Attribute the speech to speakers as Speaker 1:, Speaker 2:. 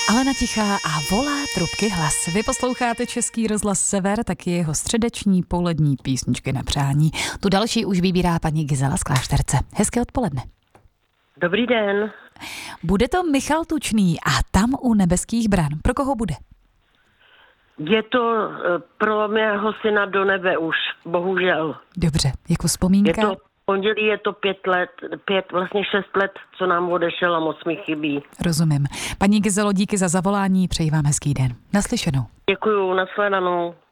Speaker 1: Alena Tichá a volá trubky hlas. Vy posloucháte Český rozhlas Sever, tak je jeho středeční polední písničky na přání. Tu další už vybírá paní Gizela z Klášterce. Hezké odpoledne.
Speaker 2: Dobrý den.
Speaker 1: Bude to Michal Tučný a Tam u nebeských bran. Pro koho bude?
Speaker 2: Je to pro mého syna do nebe už, bohužel.
Speaker 1: Dobře, jako vzpomínka?
Speaker 2: Je to pondělí, je to 6 let, co nám odešel a moc mi chybí.
Speaker 1: Rozumím. Paní Gizelo, díky za zavolání, přeji vám hezký den. Naslyšenou.
Speaker 2: Děkuju, nashledanou.